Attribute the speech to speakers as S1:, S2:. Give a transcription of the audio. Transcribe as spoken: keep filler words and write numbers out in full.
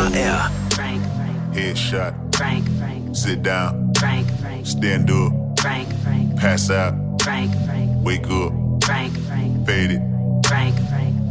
S1: H R.
S2: Frank, Frank,
S3: Headshot.
S2: Frank, Frank,
S3: Sit down.
S2: Frank, Frank,
S3: Stand up.
S2: Frank, Frank,
S3: Pass out.
S2: Frank, Frank,
S3: Wake up.
S2: Frank, Frank,
S3: Fade it.
S2: Frank, Frank.